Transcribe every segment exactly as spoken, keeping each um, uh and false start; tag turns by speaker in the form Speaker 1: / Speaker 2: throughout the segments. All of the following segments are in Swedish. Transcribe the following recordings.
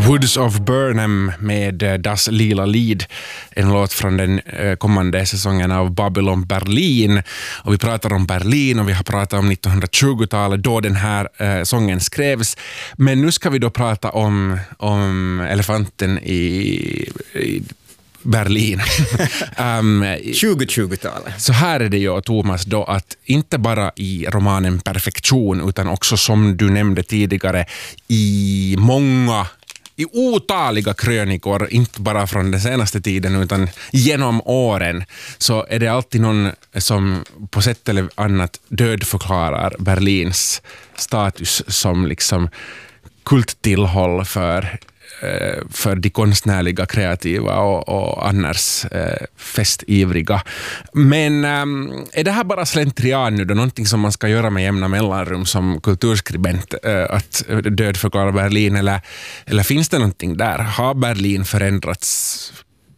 Speaker 1: Woods of Burnham med Das lila Lied, en låt från den kommande säsongen av Babylon Berlin. Och vi pratar om Berlin och vi har pratat om nittonhundratjugotalet då den här eh, sången skrevs. Men nu ska vi då prata om, om elefanten i, i Berlin. um,
Speaker 2: tjugohundratjugotalet.
Speaker 1: Så här är det ju, Thomas, då att inte bara i romanen Perfektion utan också, som du nämnde tidigare, i många i otaliga krönikor, inte bara från den senaste tiden utan genom åren, så är det alltid någon som på sätt eller annat dödförklarar Berlins status som liksom kulttillhåll för för de konstnärliga, kreativa och, och annars eh, festivriga. Men ähm, är det här bara slentrian nu då, någonting som man ska göra med jämna mellanrum som kulturskribent, äh, att dödförklara Berlin, eller, eller finns det någonting där? Har Berlin förändrats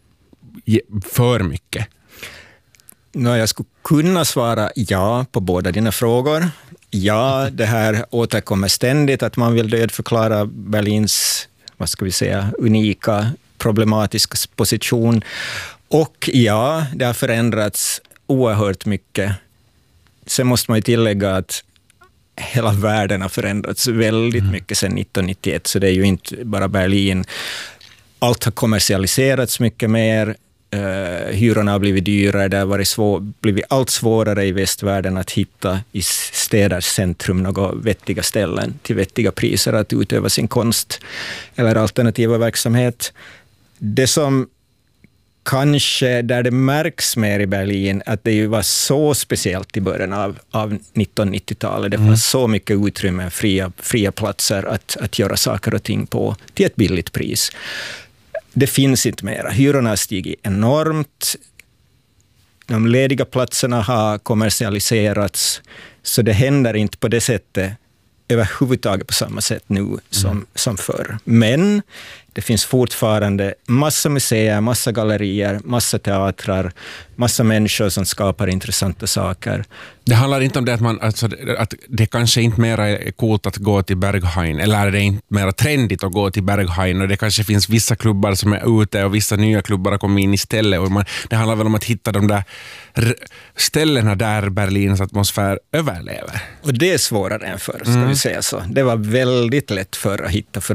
Speaker 1: för mycket?
Speaker 2: No, jag skulle kunna svara ja på båda dina frågor. Ja, det här återkommer ständigt att man vill dödförklara Berlins, vad ska vi säga, unika, problematiska position. Och ja, det har förändrats oerhört mycket. Sen måste man ju tillägga att hela världen har förändrats väldigt mm. mycket sedan nittonhundranittioett, så det är ju inte bara Berlin. Allt har kommersialiserats mycket mer. Uh, hyrorna har blivit dyrare, det har varit svår, blivit allt svårare i västvärlden att hitta i städers centrum några vettiga ställen till vettiga priser att utöva sin konst eller alternativa verksamhet. Det som kanske, där det märks mer i Berlin, att det ju var så speciellt i början av, av nittonhundranittiotalet. Det fanns mm. så mycket utrymme, fria, fria platser att, att göra saker och ting på till ett billigt pris. Det finns inte mera. Hyrorna har stigit enormt. De lediga platserna har kommersialiserats. Så det händer inte på det sättet överhuvudtaget på samma sätt nu som, mm. som förr. Men det finns fortfarande massa museer, massa gallerier, massa teatrar, massa människor som skapar intressanta saker.
Speaker 1: Det handlar inte om det att, man, alltså, att det kanske inte mer är coolt att gå till Berghain, eller är det inte mer trendigt att gå till Berghain, och det kanske finns vissa klubbar som är ute och vissa nya klubbar har kommit in istället. Och man, det handlar väl om att hitta de där ställena där Berlins atmosfär överlever.
Speaker 2: Och det är svårare än förr, ska mm. vi säga så. Det var väldigt lätt för att hitta, för